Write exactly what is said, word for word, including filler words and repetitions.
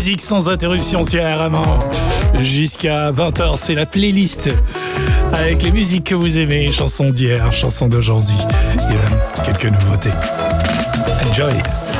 musique sans interruption sur R M un. Jusqu'à vingt heures, c'est la playlist avec les musiques que vous aimez, chansons d'hier, chansons d'aujourd'hui et même quelques nouveautés. Enjoy!